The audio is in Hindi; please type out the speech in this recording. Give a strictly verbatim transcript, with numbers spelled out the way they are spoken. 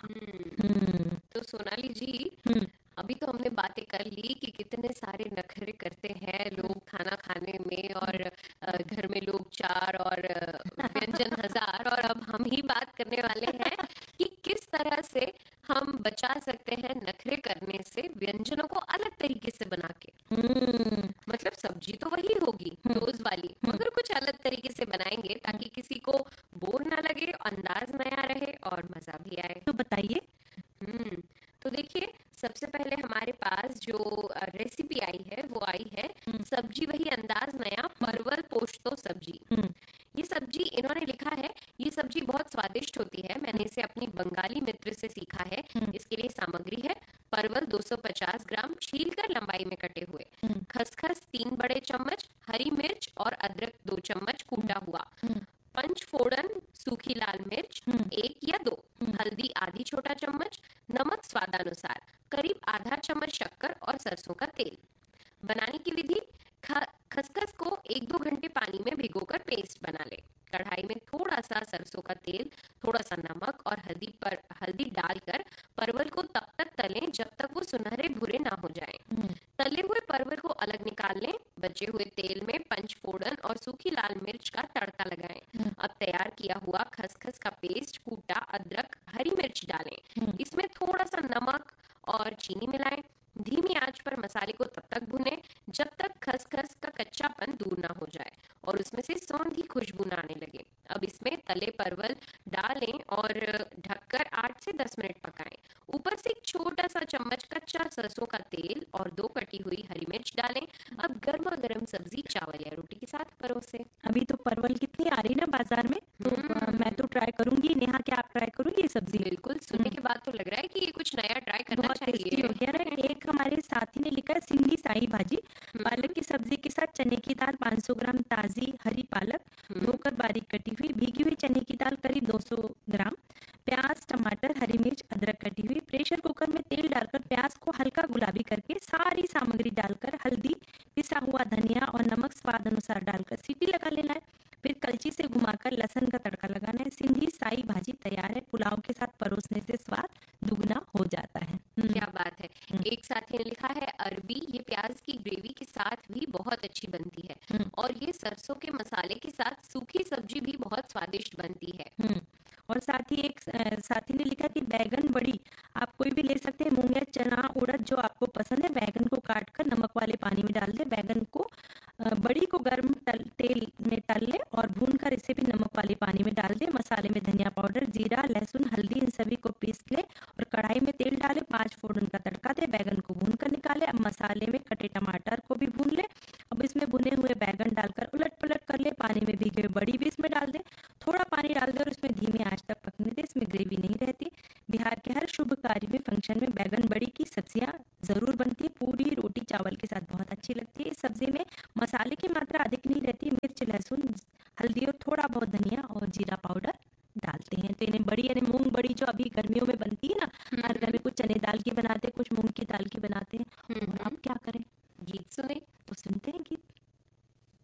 हम्म, हम्म। तो सोनाली जी, हम्म। अभी तो हमने बातें कर ली कि कितने सारे नखरे करते हैं लोग खाना खाने में, और अ, घर में लोग चार और अ, व्यंजन हजार, और अब हम ही बात करने वाले हैं कि किस तरह से हम बचा सकते हैं नखरे करने से व्यंजनों को अलग तरीके से बना के। हम्म। मतलब सब्जी तो वही होगी हम्म। रोज वाली, हम्म। मगर कुछ अलग तरीके से बनाएंगे ताकि किसी को बोर ना लगे, अंदाज नया रहे और मजा भी आए। तो बताइए। हम्म, तो देखिए, सबसे पहले हमारे पास जो रेसिपी आई है वो आई है हम्म। सब्जी वही अंदाज नया, परवल पोस्तो सब्जी। हम्म। ये सब्जी इन्होंने लिखा है, ये सब्जी बहुत स्वादिष्ट होती है, मैंने इसे अपनी बंगाली मित्र से सीखा है। हम्म। इसके लिए सामग्री है परवल दो सौ पचास ग्राम छीलकर लंबाई में कटे हुए, हम्म। खसखस तीन बड़े चम्मच, हरी मिर्च और अदरक दो चम्मच कूटा हुआ, हम्म। पंचफोड़न सूखी लाल मिर्च हम्म। एक या दो, हम्म। हल्दी आधी छोटा चम्मच, नमक स्वादानुसार, करीब आधा चम्मच शक्कर और सरसों का तेल। बनाने की विधि, ख- खसखस को एक दो घंटे पानी में भिगोकर पेस्ट बना ले। कढ़ाई में थोड़ा सा सरसों का तेल, थोड़ा सा नमक और हल्दी पर हल्दी डालकर परवल को तब तक तलें जब तक वो सुनहरे भूरे ना हो जाएं। हम्म। तले हुए परवल को अलग निकाल लें। बचे हुए तेल में पंचफोड़न और सूखी लाल मिर्च का तड़का लगाएं। हम्म। अब तैयार किया हुआ खसखस का पेस्ट, कूटा अदरक, हरी मिर्च डालें। हम्म। इसमें थोड़ा सा नमक और चीनी मिलाएं। धीमी आंच पर मसाले को तब तक भूनें जब तक खसखस का कच्चापन दूर ना हो जाए और उसमें से सौंधी खुशबू ना आने लगे। अब इसमें तले परवल डालें और ढककर आठ से दस मिनट पकाएं। ऊपर से एक छोटा सा चम्मच कच्चा सरसों का तेल और दो कटी हुई हरी मिर्च डालें। अब गर्मा गर्म सब्जी चावल या रोटी के साथ परोसें। अभी तो परवल कितनी आ रही ना बाजार में, तो अ, मैं तो ट्राई करूंगी। नेहा, क्या आप ट्राई करूंगी ये सब्जी? बिल्कुल, सुनने के बाद तो लग रहा है कि ये कुछ नया ट्राई करना बहुत टेस्टी चाहिए। हो गया ना। एक हमारे साथी ने लिखा है सिंधी साई भाजी, पालक की सब्जी के साथ चने की दाल पाँच सौ ग्राम, ताजी हरी पालक धोकर बारीक कटी हुई, भीगी हुई चने की दाल करीब दो सौ ग्राम, प्याज टमाटर हरी मिर्च अदरक कटी हुई। प्रेशर कुकर में तेल डालकर प्याज को हल्का गुलाबी करके सारी सामग्री डालकर हल्दी, पिसा हुआ धनिया और नमक स्वाद अनुसार डालकर सीटी लगा लेना है। फिर कलची से घुमाकर लहसुन का तड़का लगाना है। सिंधी साई भाजी तैयार है। पुलाव के साथ परोसने से स्वाद दुगना हो जाता है। हम्म। क्या बात है। एक साथी ने लिखा है अरबी, ये प्याज की ग्रेवी के साथ भी बहुत अच्छी बनती है हम्म। और ये सरसों के मसाले के साथ सूखी सब्जी भी बहुत स्वादिष्ट बनती है। हम्म। और साथ ही एक अ, साथी ने लिखा कि बैगन बड़ी आप कोई भी ले सकते हैं, मूंग या चना उड़द जो आपको पसंद है। बैगन को काट कर नमक वाले पानी में डाल दे। बैगन को अ, बड़ी को गर्म तल, तेल में तल ले और भून कर इसे भी नमक वाले पानी में डाल दे। मसाले में धनिया पाउडर, जीरा, लहसुन, हल्दी इन सभी को पीस ले और कढ़ाई में तेल डाले। पांच फोड़न का तड़का दे। बैगन को भून कर निकाले। अब मसाले में कटे टमाटर को भी भून ले। अब इसमें भुने हुए बैगन डालकर उलट पलट कर ले। पानी में भीगे हुए बड़ी भी इसमें डाल दे। थोड़ा पानी डाल दे और इसमें धीमी आंच तक पकने दे। इसमें ग्रेवी नहीं रहती। बिहार के हर शुभ कार्य में, फंक्शन में बैगन बड़ी की सब्जियां जरूर बनती है। पूरी रोटी चावल के साथ बहुत अच्छी लगती है। इस सब्जी में मसाले की मात्रा अधिक नहीं रहती। मिर्च, लहसुन, हल्दी और थोड़ा बहुत धनिया और जीरा पाउडर डालते हैं। तो इन्हें बड़ी यानी मूंग बड़ी जो अभी गर्मियों में बनती है ना, हर घर में कुछ चने दाल की बनाते हैं, कुछ मूंग की दाल की बनाते हैं। और अब क्या करें,